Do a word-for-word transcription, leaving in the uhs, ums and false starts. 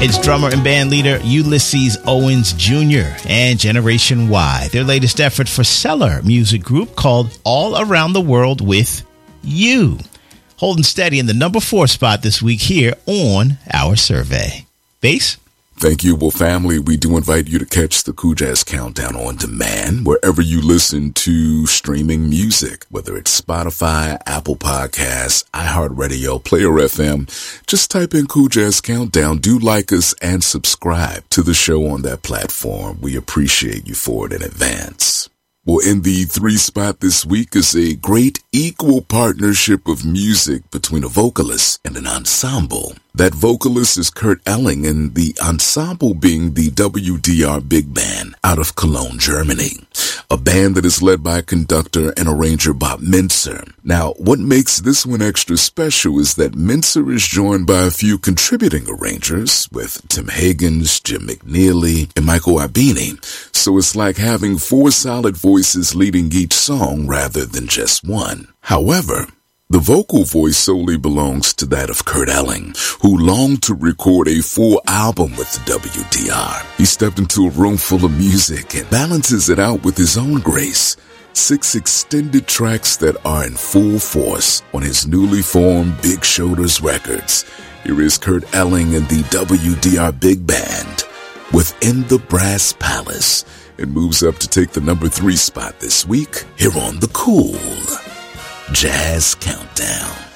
It's drummer and band leader Ulysses Owens Junior and Generation Y. Their latest effort for Cellar Music Group called All Around the World with You. Holding steady in the number four spot this week here on our survey. Bass? Thank you. Well, family, we do invite you to catch the Cool Jazz Countdown on demand wherever you listen to streaming music, whether it's Spotify, Apple Podcasts, iHeartRadio, Player F M. Just type in Cool Jazz Countdown. Do like us and subscribe to the show on that platform. We appreciate you for it in advance. Well, in the three spot this week is a great equal partnership of music between a vocalist and an ensemble. That vocalist is Kurt Elling, and the ensemble being the W D R Big Band out of Cologne, Germany. A band that is led by conductor and arranger Bob Mintzer. Now, what makes this one extra special is that Mintzer is joined by a few contributing arrangers with Tim Higgins, Jim McNeely, and Michael Ibini. So it's like having four solid voices leading each song rather than just one. However, the vocal voice solely belongs to that of Kurt Elling, who longed to record a full album with the W D R. He stepped into a room full of music and balances it out with his own grace. Six extended tracks that are in full force on his newly formed Big Shoulders Records. Here is Kurt Elling and the W D R Big Band with In the Brass Palace. It moves up to take the number three spot this week here on the Cool Jazz Countdown.